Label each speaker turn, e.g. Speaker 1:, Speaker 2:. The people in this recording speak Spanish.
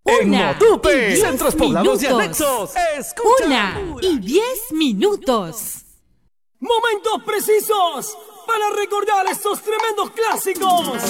Speaker 1: En Motupe,
Speaker 2: 1:10
Speaker 1: centros poblados y
Speaker 2: minutos.
Speaker 1: anexos. Escucha.
Speaker 2: 1:10 minutos.
Speaker 3: Momentos precisos para recordar estos tremendos clásicos.